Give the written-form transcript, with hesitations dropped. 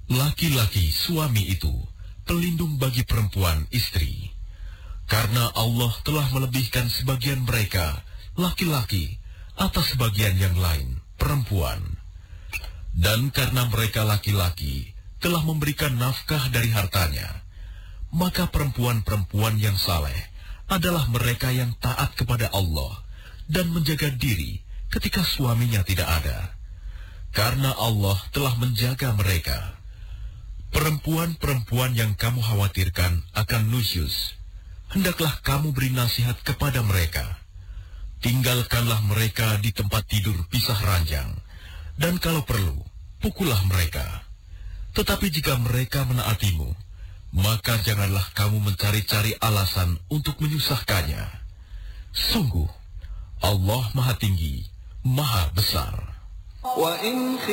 Laki-laki suami itu pelindung bagi perempuan istri, karena Allah telah melebihkan sebagian mereka, laki-laki, atas sebagian yang lain, perempuan. Dan karena mereka laki-laki telah memberikan nafkah dari hartanya, maka perempuan-perempuan yang saleh adalah mereka yang taat kepada Allah dan menjaga diri ketika suaminya tidak ada, karena Allah telah menjaga mereka. Perempuan-perempuan yang kamu khawatirkan akan nusyus, hendaklah kamu beri nasihat kepada mereka. Tinggalkanlah mereka di tempat tidur pisah ranjang, dan kalau perlu, pukullah mereka. Tetapi jika mereka menaatimu, maka janganlah kamu mencari-cari alasan untuk menyusahkannya. Sungguh, Allah Maha Tinggi, Maha Besar.